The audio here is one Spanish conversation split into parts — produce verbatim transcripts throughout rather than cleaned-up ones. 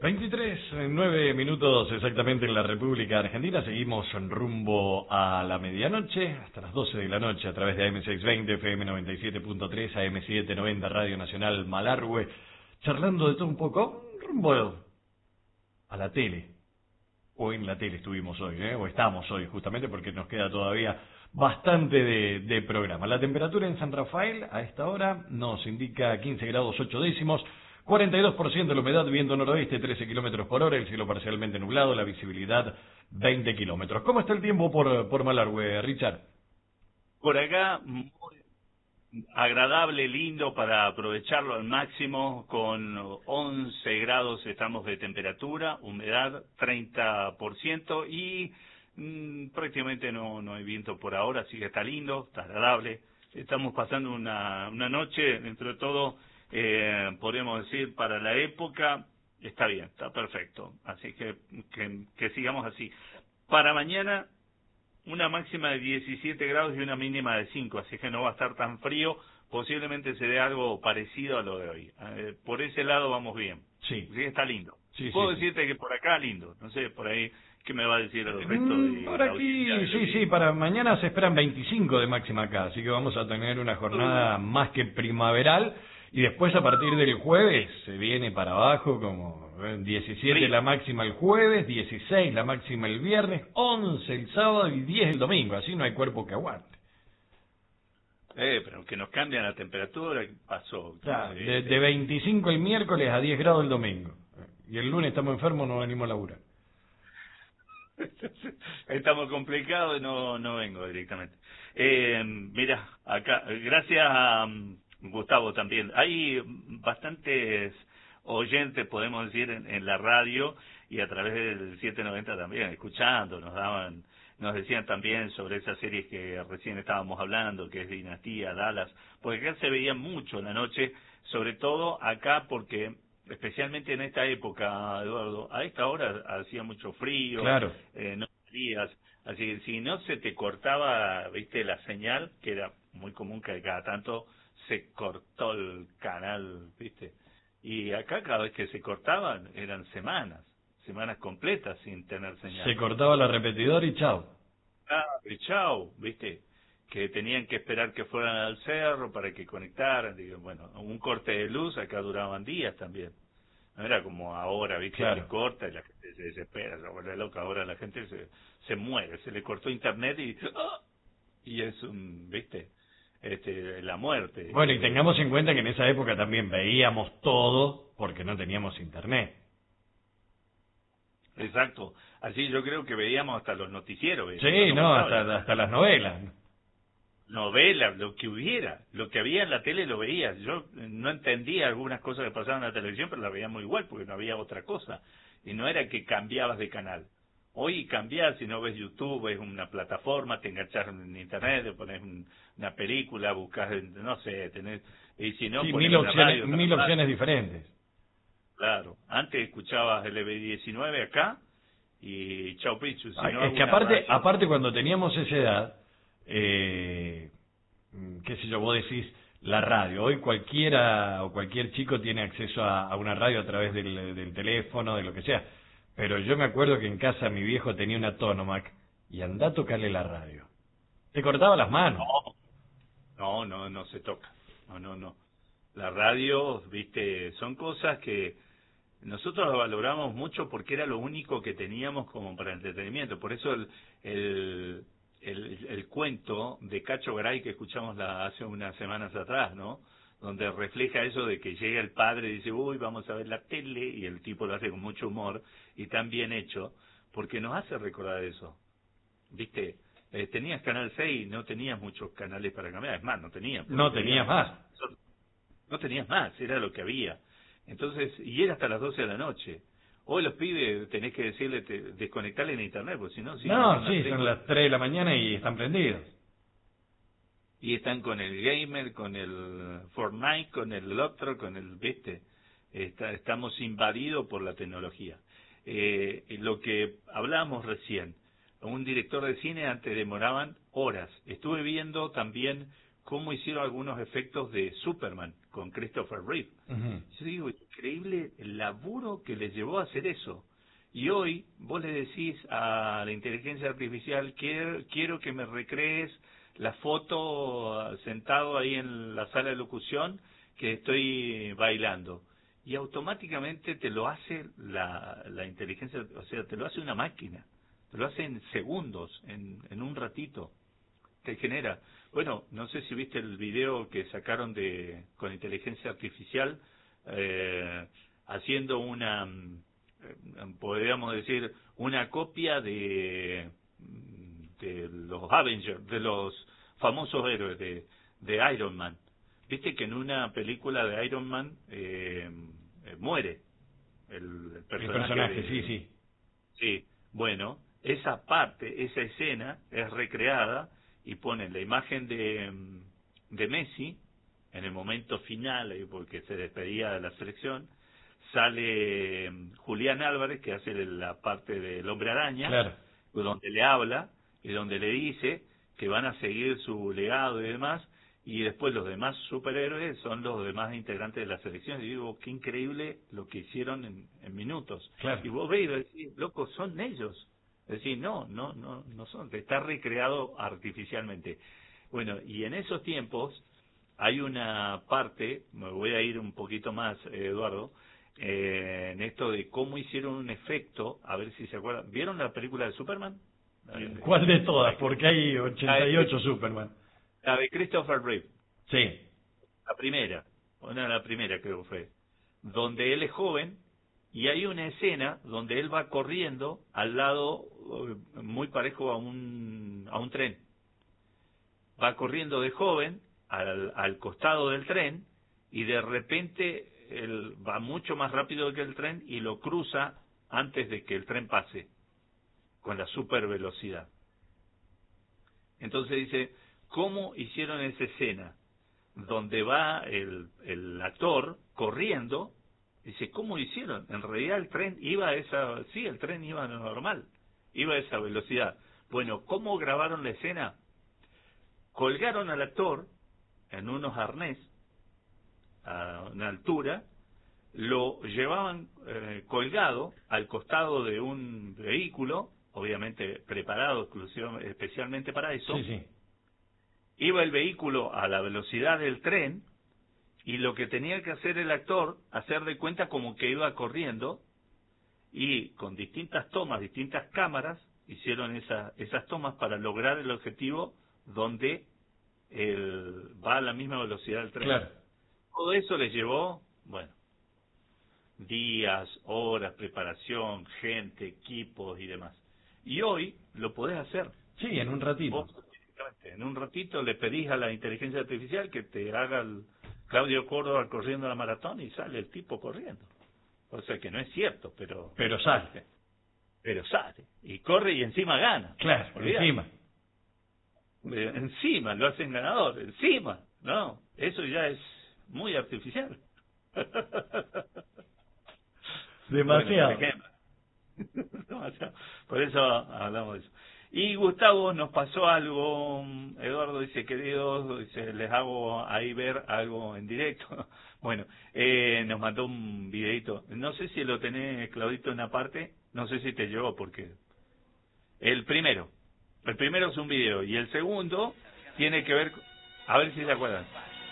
veintitrés, nueve minutos exactamente en la República Argentina. Seguimos en rumbo a la medianoche, hasta las doce de la noche, a través de A M seiscientos veinte, F M noventa y siete punto tres, A M setecientos noventa, Radio Nacional Malargüe, charlando de todo un poco, rumbo a la tele. O en la tele estuvimos hoy, ¿eh? o estamos hoy, justamente porque nos queda todavía bastante de, de programa. La temperatura en San Rafael a esta hora nos indica quince grados ocho décimos, cuarenta y dos por ciento de la humedad, viento noroeste, trece kilómetros por hora, el cielo parcialmente nublado, la visibilidad veinte kilómetros. ¿Cómo está el tiempo por, por Malargüe, Richard? Por acá, muy agradable, lindo para aprovecharlo al máximo, con once grados estamos de temperatura, humedad treinta por ciento y mmm, prácticamente no, no hay viento por ahora, así que está lindo, está agradable. Estamos pasando una, una noche, dentro de todo, eh, podríamos decir, para la época, está bien, está perfecto. Así que, que, que sigamos así. Para mañana, una máxima de diecisiete grados y una mínima de cinco, así que no va a estar tan frío, posiblemente se dé algo parecido a lo de hoy. Eh, por ese lado vamos bien. Sí. Sí, está lindo. Sí, Puedo sí, decirte sí. que por acá lindo, no sé, por ahí, ¿qué me va a decir el resto Mm, de por la aquí, audiencia? sí, sí, para mañana se esperan veinticinco de máxima acá, así que vamos a tener una jornada más que primaveral, y después a partir del jueves se viene para abajo como eh, diecisiete Frío. la máxima el jueves, dieciséis la máxima el viernes, once el sábado y diez el domingo, así no hay cuerpo que aguante. Eh, pero que nos cambian la temperatura, ¿qué pasó? Claro, Eh, de, de veinticinco el miércoles a diez grados el domingo, y el lunes estamos enfermos, no venimos a laburar. Estamos complicados y no, no vengo directamente. Eh, mira, acá, gracias a um, Gustavo también. Hay bastantes oyentes, podemos decir, en, en la radio y a través del setecientos noventa también, escuchando, nos daban, nos decían también sobre esas series que recién estábamos hablando, que es Dinastía, Dallas, porque acá se veía mucho en la noche, sobre todo acá porque especialmente en esta época, Eduardo, a esta hora hacía mucho frío, Claro. eh, no salías, así que si no se te cortaba, viste, la señal, que era muy común que cada tanto se cortó el canal, viste, y acá cada vez que se cortaban eran semanas, semanas completas sin tener señal. Se cortaba la repetidora y chao. Ah, y chao, viste, que tenían que esperar que fueran al cerro para que conectaran, digo, bueno, un corte de luz acá duraban días también. No era como ahora, viste, Claro. que corta y la gente se desespera, se vuelve loca, ahora la gente se, se muere, se le cortó internet y ¡ah! Y es un, viste, este, la muerte. Bueno, y tengamos en cuenta que en esa época también veíamos todo porque no teníamos internet. Exacto, así yo creo que veíamos hasta los noticieros. ¿ves? Sí, Cuando no, pasaban hasta, las hasta las novelas. novelas, lo que hubiera, lo que había en la tele lo veías. Yo no entendía algunas cosas que pasaban en la televisión, pero las veíamos igual porque no había otra cosa. Y no era que cambiabas de canal. Hoy cambiás, si no ves YouTube, ves una plataforma, te enganchas en internet, te pones un, una película, buscas, no sé, tenés, y si no, Sí, pones mil una opciones, radio. mil otra opciones radio. diferentes. Claro, antes escuchabas el B diecinueve acá y chau pichu. Si Ay, no, es que alguna aparte, radio. aparte cuando teníamos esa edad, eh, qué sé yo, vos decís la radio. Hoy cualquiera o cualquier chico tiene acceso a, a una radio a través del, del teléfono, de lo que sea. Pero yo me acuerdo que en casa mi viejo tenía una Tonomac y andá a tocarle la radio. Te cortaba las manos. No, no, no, no se toca. No, no, no. La radio, viste, son cosas que nosotros lo valoramos mucho porque era lo único que teníamos como para entretenimiento. Por eso el, el, el, el cuento de Cacho Garay que escuchamos la, hace unas semanas atrás, ¿no? Donde refleja eso de que llega el padre y dice, uy, vamos a ver la tele, y el tipo lo hace con mucho humor y tan bien hecho, porque nos hace recordar eso. ¿Viste? Eh, tenías Canal seis y no tenías muchos canales para cambiar, es más, no tenías. No tenías más. No tenías más, era lo que había. Entonces, y era hasta las doce de la noche. Hoy los pibes tenés que decirle, te, desconectarle en internet, porque si no... siguen No, haciendo sí, tren. son las tres de la mañana y están prendidos. Y están con el gamer, con el Fortnite, con el otro, con el, viste, Está, estamos invadidos por la tecnología. Eh, lo que hablábamos recién, un director de cine antes demoraban horas. Estuve viendo también cómo hicieron algunos efectos de Superman con Christopher Reeve. Uh-huh. Yo digo, increíble el laburo que les llevó a hacer eso. Y hoy vos le decís a la inteligencia artificial, quiero, quiero que me recrees la foto sentado ahí en la sala de locución que estoy bailando. Y automáticamente te lo hace la, la inteligencia, o sea, te lo hace una máquina. Te lo hace en segundos, en, en un ratito. Te genera. Bueno, no sé si viste el video que sacaron de con inteligencia artificial eh, haciendo una... podríamos decir, una copia de, de los Avengers, de los famosos héroes de, de Iron Man. Viste que en una película de Iron Man eh, eh, muere el, el personaje. El personaje, de, sí, sí. Sí, bueno, esa parte, esa escena es recreada y ponen la imagen de, de Messi en el momento final, porque se despedía de la selección. Sale Julián Álvarez, que hace la parte del Hombre Araña, claro, donde le habla y donde le dice que van a seguir su legado y demás, y después los demás superhéroes son los demás integrantes de la selección. Y digo, qué increíble lo que hicieron en, en minutos. claro. Y vos veis y decís, loco, son ellos. Es decir, no, no, no, no son, está recreado artificialmente. Bueno, y en esos tiempos hay una parte, me voy a ir un poquito más, eh, Eduardo, Eh, en esto de cómo hicieron un efecto, a ver si se acuerdan. ¿Vieron la película de Superman? ¿Cuál de todas? Porque hay ochenta y ocho Superman. La de Christopher Reeve. Sí. La primera, una de las primeras creo que fue, donde él es joven y hay una escena donde él va corriendo al lado, muy parejo a un, a un tren. Va corriendo de joven al, al costado del tren y de repente él va mucho más rápido que el tren y lo cruza antes de que el tren pase, con la super velocidad. Entonces dice, ¿cómo hicieron esa escena? Donde va el, el actor corriendo, dice, ¿cómo hicieron? En realidad el tren iba a esa, sí, el tren iba a lo normal, iba a esa velocidad. Bueno, ¿cómo grabaron la escena? Colgaron al actor en unos arnés, a una altura, lo llevaban eh, colgado al costado de un vehículo, obviamente preparado exclusivamente, especialmente para eso. Sí, sí. Iba el vehículo a la velocidad del tren y lo que tenía que hacer el actor, hacer de cuenta como que iba corriendo, y con distintas tomas, distintas cámaras, hicieron esa, esas tomas para lograr el objetivo donde el, va a la misma velocidad del tren. Claro. Todo eso les llevó, bueno, días, horas, preparación, gente, equipos y demás. Y hoy lo podés hacer. Sí, en un ratito. Vos, en un ratito le pedís a la inteligencia artificial que te haga el Claudio Córdoba corriendo la maratón y sale el tipo corriendo. O sea que no es cierto, pero... Pero sale. Pero sale. Y corre y encima gana. Claro, Olvidate. encima. Encima, lo hacen ganador. Encima. No, eso ya es muy artificial. Demasiado. Bueno, Demasiado. Por eso hablamos de eso. Y Gustavo, nos pasó algo, Eduardo dice, queridos, dice, les hago ahí ver algo en directo. Bueno, eh, nos mandó un videito. No sé si lo tenés, Claudito, en una parte, no sé si te llegó, porque el primero, el primero es un video, y el segundo tiene que ver, a ver si se acuerdan.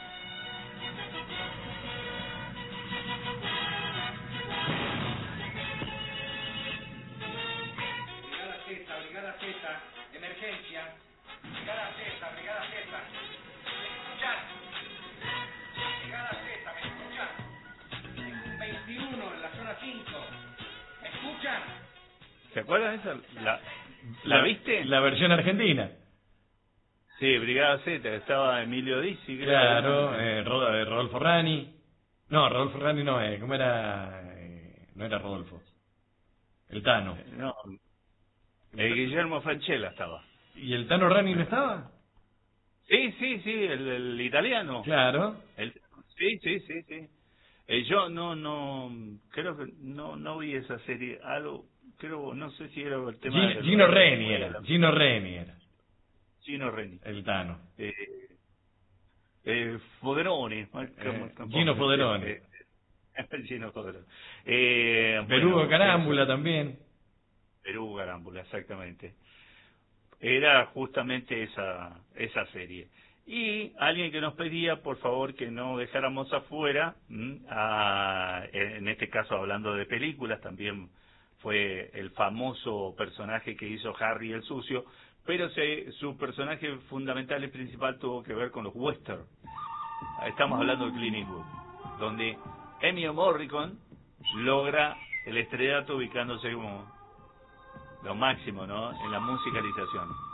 Emergencia, Brigada Z, Brigada Z, ¿me escuchan? Brigada Z, ¿me escuchan? veintiuno en la zona cinco, ¿me escuchan? ¿Se acuerdan esa? ¿La, la, ¿La viste? La versión argentina. Sí, Brigada Z, estaba Emilio Dizzi. Claro, eh, Rodolfo Rani. No, Rodolfo Rani no, eh, ¿cómo era? Eh, no era Rodolfo. El Tano. Eh, no, eh, Guillermo Franchella estaba. ¿Y el Tano Rani no estaba? Sí, sí, sí, el, el italiano. Claro. El, sí, sí, sí, sí. Eh, yo no, no, creo que no, no vi esa serie. Algo, creo, no sé si era el tema. Gino, del, Gino Reni era. Gino Reni era. Gino Reni. El Tano. Eh, eh, Foderoni. Eh, Gino Foderoni. Eh, Chino Jodorowsky. Eh, Perú bueno, Carámbula también. Perú Carámbula, exactamente. Era justamente esa esa serie. Y alguien que nos pedía, por favor, que no dejáramos afuera, a, en este caso hablando de películas, también fue el famoso personaje que hizo Harry el Sucio, pero se, su personaje fundamental y principal tuvo que ver con los western. Estamos hablando de Clint Eastwood, donde Ennio Morricone logra el estrellato ubicándose como lo máximo, ¿no?, en la musicalización.